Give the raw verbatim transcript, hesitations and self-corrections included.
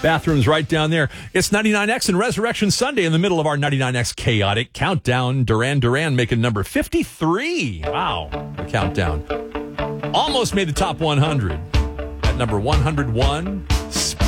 Bathroom's right down there. It's ninety-nine X and Resurrection Sunday in the middle of our ninety-nine X chaotic countdown. Duran Duran making number fifty-three. Wow, the countdown. Almost made the top one hundred. At number one hundred one,